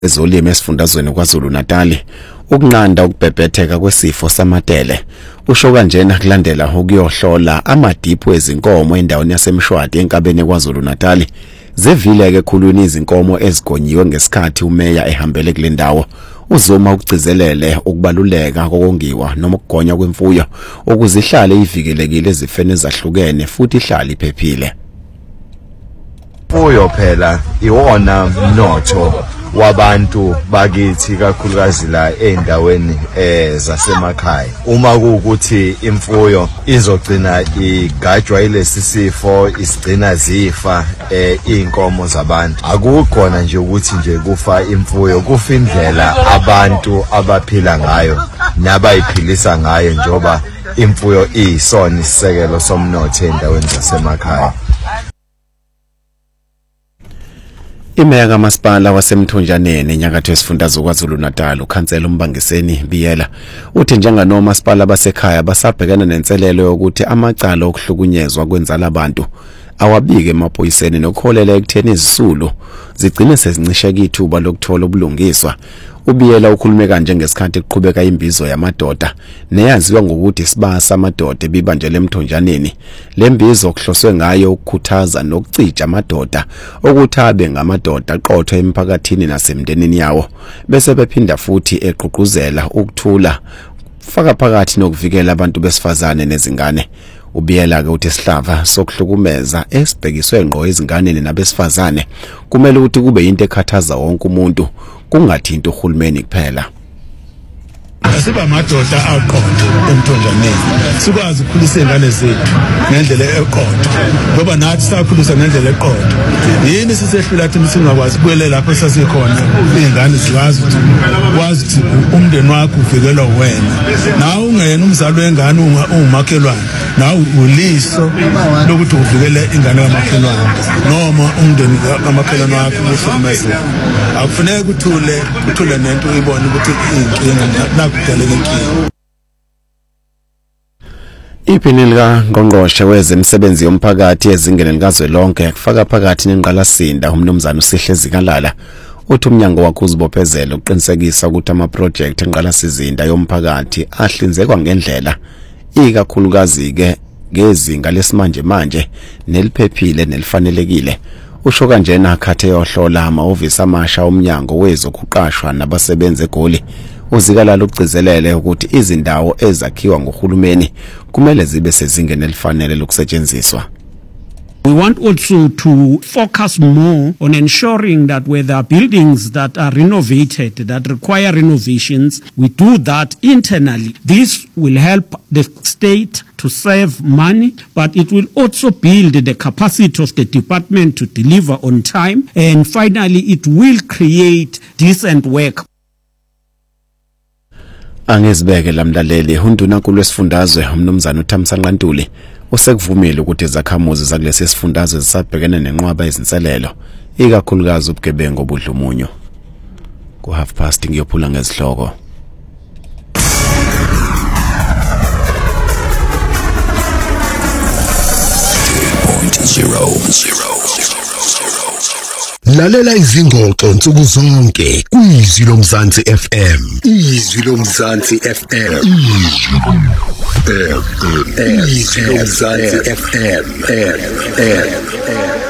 ezolimo esifundazweni KwaZulu-Natal ukunqanda ukubhebhetheka kwesifo samatele. Usho kanjena kulandela ukuyohlola amadiphu ezinkomo endaweni yaseMshwati enkabeni KwaZulu-Natal. Zevile ke khulwini izinkomo ezigonyiwe ngesikhathi umeya ehambele kule ndawo. Uzoma ukugcizelele ukubaluleka kokongiwa noma ukugonywa kwemfuyo ukuze ihlale ivikelekile ezifeni ezahlukene futhi ihlale iphephile. Imfuyo phela iwona mnotho wabantu bakithi kakhulukazi la endaweni zasemakhaya. Uma kuukuthi imfuyo izogcina igajwa ilesi sifo isigcina zifa inkomo zabantu, akukhona nje ukuthi nje kufa imfuyo, kufa indlela abantu abaphila ngayo nabayiphilisa ngayo njoba imfuyo iyisona isisekelo somnotho endaweni zasemakhaya. Imeya kaMasipala waseMthonjaneni enyakatho yesifundazwe KwaZulu-Natal uKhansela uMbangiseni Biyela uthi njenganomasipala basekhaya basabhekana nenselelo yokuthi amacala okuhlukunyezwa kwenzala abantu awabike emaphoyiseni nokholela ekutheni izisulu zigcine sezincisheka ithuba lokuthola ubulungiswa. Ubiyela ukhulume kanje ngesikhathi kuqhubeka imbizo yamadoda neyaziwa ngokuthi sibasa amadoda ebibanjele eMthonjaneni. Le mbizo okuhloswe ngayo ukukhuthaza nokucija amadoda ukuthi abe ngamadoda aqotho emphakathini nasemndenini yawo, bese bephinda futhi eqhuquzela ukuthula faka phakathi nokuvikela abantu besifazane nezingane. Ubiyela ke uthi isihlava sokuhlukumeza esibhekiswe ngqo ezinganeni nabesifazane kumele ukuthi kube into ekhathaza wonke umuntu, kungathinta uhulumeni kuphela. Asiba madoda aqotho eMthonjaneni sikwazi ukukhulisa ingane zethu ngendlela eqotho ngoba nathi sakhulisa ngendlela eqotho. Yini sisehlula thina singakwazi ukubuyela lapho sasikhona ingane zikwazi ukuthi umndeni wakho uvikelwa wena, nawe ungena umzali wengane ungumakhelwane, nawe uliso lokuthi uvikele ingane kamakhelwane noma umndeni kamakhelwane wakho uhlukumezeka. Akufuneki uthule nento uyibone ukuthi inkinga Iphini likaNgqongqoshe wezemisebenzi yomphakathi ezingeni likazwelonke kufaka phakathi nenqalasinda uMnumzana uSihlezi Kalala uthi umnyango wakhe uzibophezela uqinisekisa ukuthi amaproject enqalasizinda yomphakathi ahlinzekwa ngendlela ikakhulukazi ke ngezinga lesimanje manje neliphephile nelifanelekile. Usho kanjena akhathe yohlola amahhovisi amasha omnyango wezokuqashwa nabasebenze eGoli. Uzikalala ukugcizelele ukuthi izindawo ezakhiwa ngohulumeni kumele zibe sezingeni elifanele lokusetshenziswa. We want also to focus more on ensuring that where there are buildings that are renovated, that require renovations, we do that internally. This will help the state to save money, but it will also build the capacity of the department to deliver on time. And finally, it will create decent work. Angizibeke lamlaleli hundunankulu wesifundazwe uMnumzana uThamsanqa Ntuli usekuvumile ukuthi izakhamuzi zakulesi sifundazwe zisabhekene nenqwaba ezinselelo ikakhulukazi ubugebengu obudlumunyo. Ku 1:30 ngiyophula ngezihloko. Lalela izingxoxo nsuku zonke kwizwi lomzansi FM. Izwi lomzansi FM. Izwi lomzansi FM.